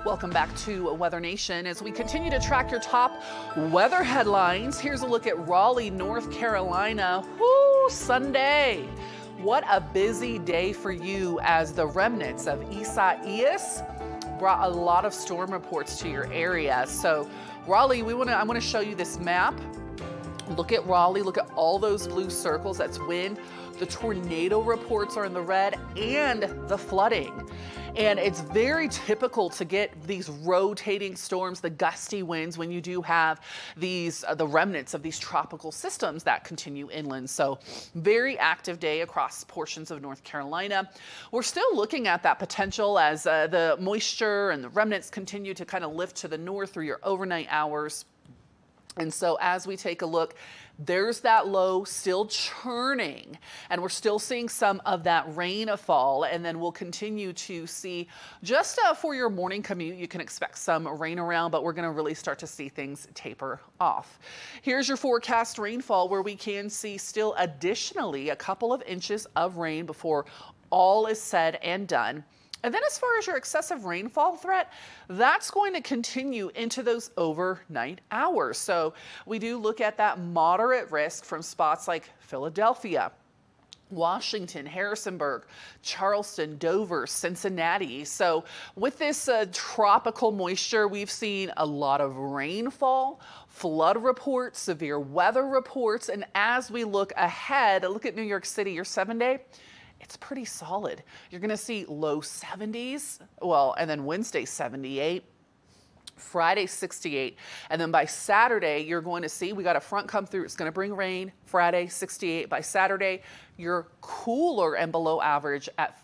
Welcome back to Weather Nation. As we continue to track your top weather headlines, here's a look at Raleigh, North Carolina. Woo, Sunday. What a busy day for you as the remnants of Isaias brought a lot of storm reports to your area. So Raleigh, I want to show you this map. Look at Raleigh, look at all those blue circles, that's wind. The tornado reports are in the red and the flooding. And it's very typical to get these rotating storms, the gusty winds, when you do have these, the remnants of these tropical systems that continue inland. So very active day across portions of North Carolina. We're still looking at that potential as the moisture and the remnants continue to kind of lift to the north through your overnight hours. And so as we take a look, there's that low still churning, and we're still seeing some of that rainfall, and then we'll continue to see just for your morning commute, you can expect some rain around, but we're going to really start to see things taper off. Here's your forecast rainfall, where we can see still additionally a couple of inches of rain before all is said and done. And then as far as your excessive rainfall threat, that's going to continue into those overnight hours. So we do look at that moderate risk from spots like Philadelphia, Washington, Harrisonburg, Charleston, Dover, Cincinnati. So with this tropical moisture, we've seen a lot of rainfall, flood reports, severe weather reports. And as we look ahead, look at New York City, your 7-day. It's pretty solid. You're going to see low 70s, well, and then Wednesday 78, Friday 68, and then by Saturday you're going to see we got a front come through. It's going to bring rain. Friday 68. By Saturday you're cooler and below average at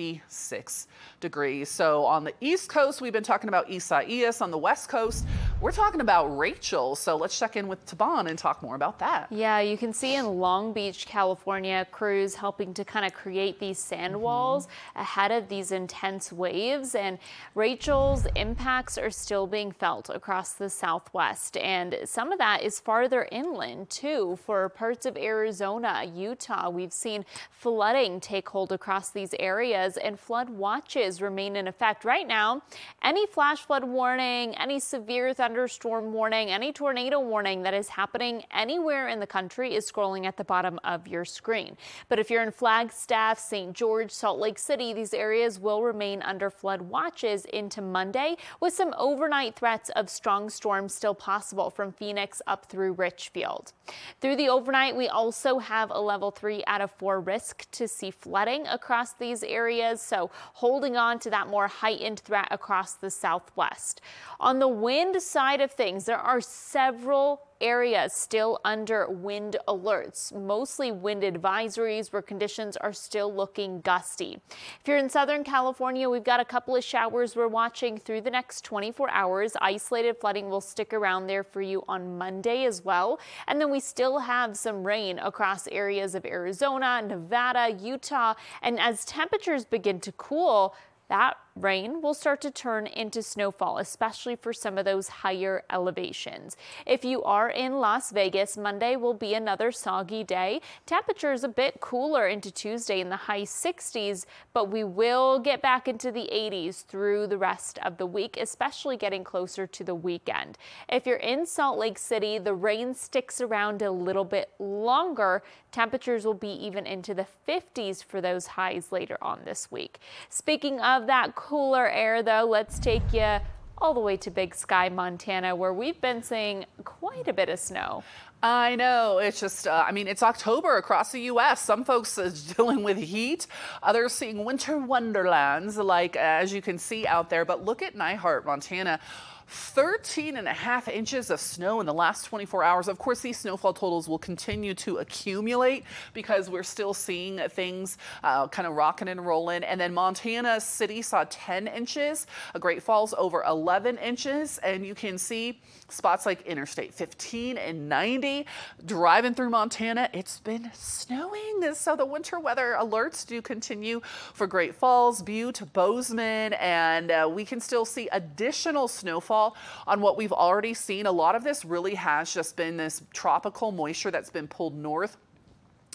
56 degrees. So on the East Coast we've been talking about Isaias. On the West Coast we're talking about Rachel. So let's check in with Taban and talk more about that. Yeah, you can see in Long Beach, California, crews helping to kind of create these sand walls ahead of these intense waves. And Rachel's impacts are still being felt across the Southwest. And some of that is farther inland too. For parts of Arizona, Utah, we've seen flooding take hold across these areas, and flood watches remain in effect right now. Any flash flood warning, any severe thunderstorm warning, any tornado warning that is happening anywhere in the country is scrolling at the bottom of your screen. But if you're in Flagstaff, St. George, Salt Lake City, these areas will remain under flood watches into Monday, with some overnight threats of strong storms still possible from Phoenix up through Richfield. Through the overnight, we also have a level 3 out of 4 risk to see flooding across these areas, so holding on to that more heightened threat across the Southwest. On the wind side of things, there are several areas still under wind alerts, mostly wind advisories where conditions are still looking gusty. If you're in Southern California, we've got a couple of showers we're watching through the next 24 hours. Isolated flooding will stick around there for you on Monday as well. And then we still have some rain across areas of Arizona, Nevada, Utah. And as temperatures begin to cool, that rain will start to turn into snowfall, especially for some of those higher elevations. If you are in Las Vegas, Monday will be another soggy day. Temperatures a bit cooler into Tuesday in the high 60s, but we will get back into the 80s through the rest of the week, especially getting closer to the weekend. If you're in Salt Lake City, the rain sticks around a little bit longer. Temperatures will be even into the 50s for those highs later on this week. Speaking of that cooler air, though, let's take you all the way to Big Sky, Montana, where we've been seeing quite a bit of snow. I know. It's just, I mean, it's October across the U.S. Some folks are dealing with heat. Others seeing winter wonderlands, like as you can see out there. But look at Nyhart, Montana. 13.5 inches of snow in the last 24 hours. Of course, these snowfall totals will continue to accumulate because we're still seeing things kind of rocking and rolling. And then Montana City saw 10 inches, Great Falls over 11 inches. And you can see spots like Interstate 15 and 90. Driving through Montana, it's been snowing. So the winter weather alerts do continue for Great Falls, Butte, Bozeman, and we can still see additional snowfall on what we've already seen. A lot of this really has just been this tropical moisture that's been pulled north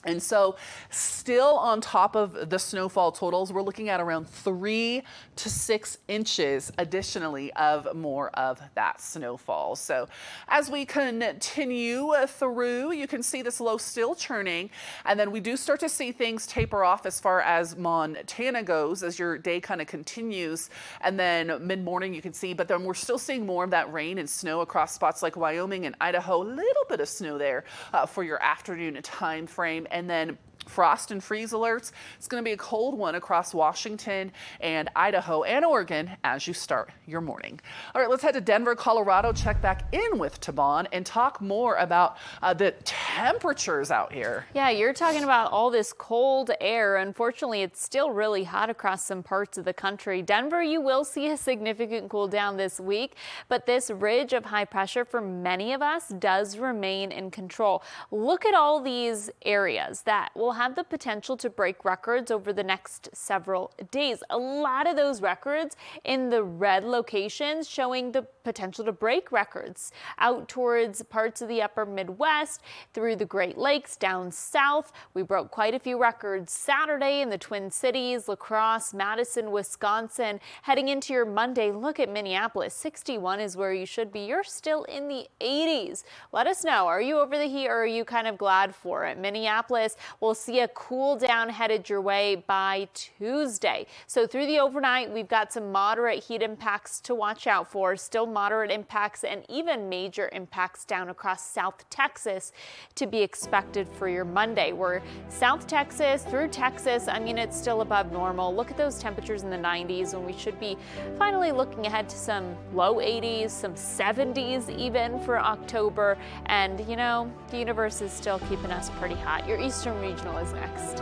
And so still on top of the snowfall totals, we're looking at around 3 to 6 inches additionally of more of that snowfall. So as we continue through, you can see this low still churning, and then we do start to see things taper off as far as Montana goes as your day kind of continues. And then mid-morning you can see, but then we're still seeing more of that rain and snow across spots like Wyoming and Idaho. A little bit of snow there for your afternoon time frame. And then frost and freeze alerts. It's going to be a cold one across Washington and Idaho and Oregon as you start your morning. All right, let's head to Denver, Colorado, check back in with Taban and talk more about the temperatures out here. Yeah, you're talking about all this cold air. Unfortunately, it's still really hot across some parts of the country. Denver, you will see a significant cool down this week, but this ridge of high pressure for many of us does remain in control. Look at all these areas that will have the potential to break records over the next several days. A lot of those records in the red locations showing the potential to break records out towards parts of the upper Midwest, through the Great Lakes, down south. We broke quite a few records Saturday in the Twin Cities, La Crosse, Madison, Wisconsin. Heading into your Monday, look at Minneapolis. 61 is where you should be. You're still in the 80s. Let us know. Are you over the heat or are you kind of glad for it? Minneapolis will see a cool down headed your way by Tuesday. So through the overnight, we've got some moderate heat impacts to watch out for, still moderate impacts and even major impacts down across South Texas to be expected for your Monday. We're South Texas through Texas. I mean, it's still above normal. Look at those temperatures in the 90s when we should be finally looking ahead to some low 80s, some 70s even for October. And you know, the universe is still keeping us pretty hot. Your Eastern Regional is next.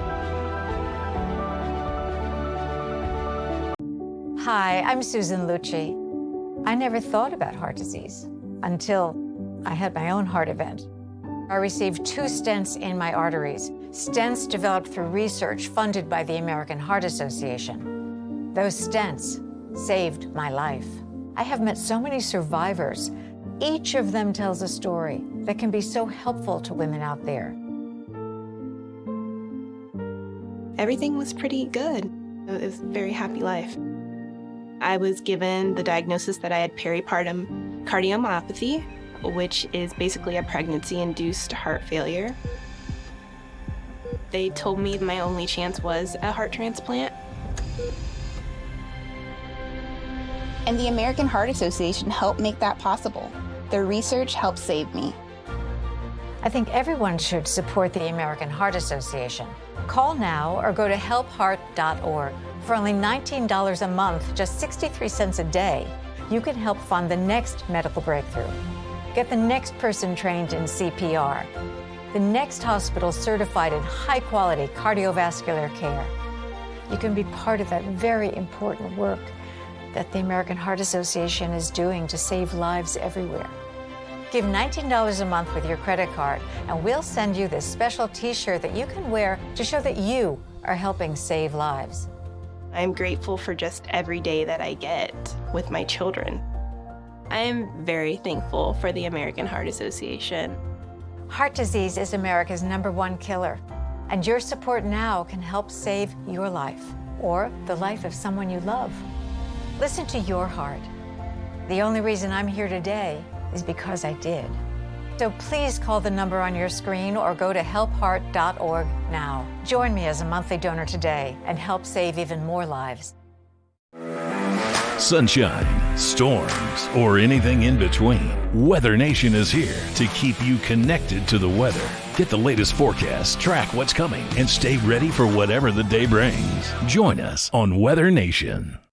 Hi, I'm Susan Lucci. I never thought about heart disease until I had my own heart event. I received 2 stents in my arteries, stents developed through research funded by the American Heart Association. Those stents saved my life. I have met so many survivors. Each of them tells a story that can be so helpful to women out there. Everything was pretty good. It was a very happy life. I was given the diagnosis that I had peripartum cardiomyopathy, which is basically a pregnancy-induced heart failure. They told me my only chance was a heart transplant. And the American Heart Association helped make that possible. Their research helped save me. I think everyone should support the American Heart Association. Call now or go to helpheart.org. For only $19 a month, just 63 cents a day, you can help fund the next medical breakthrough. Get the next person trained in CPR, the next hospital certified in high-quality cardiovascular care. You can be part of that very important work that the American Heart Association is doing to save lives everywhere. Give $19 a month with your credit card, and we'll send you this special T-shirt that you can wear to show that you are helping save lives. I'm grateful for just every day that I get with my children. I am very thankful for the American Heart Association. Heart disease is America's #1 killer, and your support now can help save your life or the life of someone you love. Listen to your heart. The only reason I'm here today is because I did. So please call the number on your screen or go to helpheart.org now. Join me as a monthly donor today and help save even more lives. Sunshine, storms, or anything in between, Weather Nation is here to keep you connected to the weather. Get the latest forecast, track what's coming, and stay ready for whatever the day brings. Join us on Weather Nation.